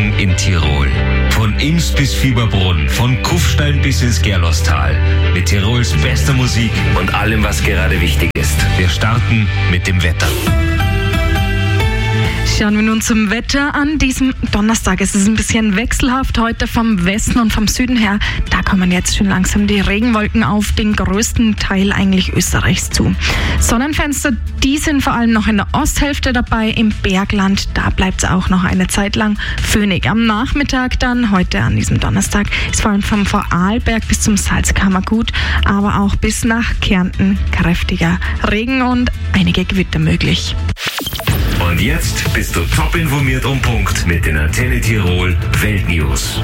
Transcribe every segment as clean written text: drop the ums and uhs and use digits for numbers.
Bergen in Tirol. Von Imst bis Fieberbrunn, von Kufstein bis ins Gerlostal. Mit Tirols bester Musik und allem, was gerade wichtig ist. Wir starten mit dem Wetter. Schauen wir nun zum Wetter an diesem Donnerstag. Es ist ein bisschen wechselhaft heute vom Westen und vom Süden her. Da kommen jetzt schon langsam die Regenwolken auf den größten Teil eigentlich Österreichs zu. Sonnenfenster, die sind vor allem noch in der Osthälfte dabei. Im Bergland, da bleibt es auch noch eine Zeit lang föhnig. Am Nachmittag dann, heute an diesem Donnerstag, ist vor allem vom Vorarlberg bis zum Salzkammer gut, aber auch bis nach Kärnten kräftiger Regen und einige Gewitter möglich. Und jetzt bist du top informiert und Punkt mit den Antenne Tirol Weltnews.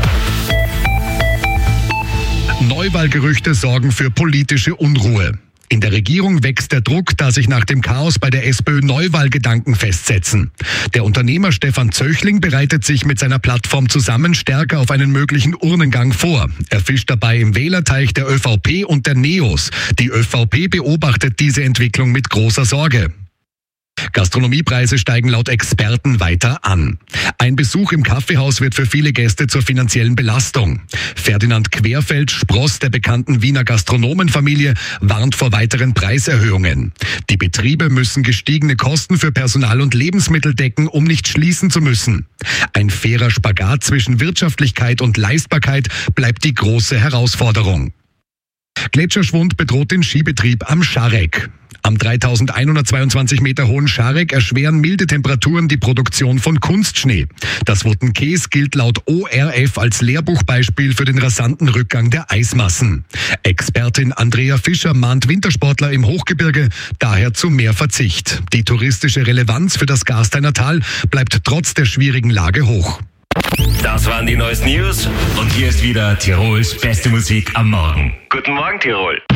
Neuwahlgerüchte sorgen für politische Unruhe. In der Regierung wächst der Druck, da sich nach dem Chaos bei der SPÖ Neuwahlgedanken festsetzen. Der Unternehmer Stefan Zöchling bereitet sich mit seiner Plattform zusammen stärker auf einen möglichen Urnengang vor. Er fischt dabei im Wählerteich der ÖVP und der NEOS. Die ÖVP beobachtet diese Entwicklung mit großer Sorge. Gastronomiepreise steigen laut Experten weiter an. Ein Besuch im Kaffeehaus wird für viele Gäste zur finanziellen Belastung. Ferdinand Querfeld, Spross der bekannten Wiener Gastronomenfamilie, warnt vor weiteren Preiserhöhungen. Die Betriebe müssen gestiegene Kosten für Personal und Lebensmittel decken, um nicht schließen zu müssen. Ein fairer Spagat zwischen Wirtschaftlichkeit und Leistbarkeit bleibt die große Herausforderung. Gletscherschwund bedroht den Skibetrieb am Scharek. Am 3122 Meter hohen Scharek erschweren milde Temperaturen die Produktion von Kunstschnee. Das Wuttenkäs gilt laut ORF als Lehrbuchbeispiel für den rasanten Rückgang der Eismassen. Expertin Andrea Fischer mahnt Wintersportler im Hochgebirge daher zu mehr Verzicht. Die touristische Relevanz für das Garsteiner Tal bleibt trotz der schwierigen Lage hoch. Das waren die neuesten News und hier ist wieder Tirols beste Musik am Morgen. Guten Morgen, Tirol.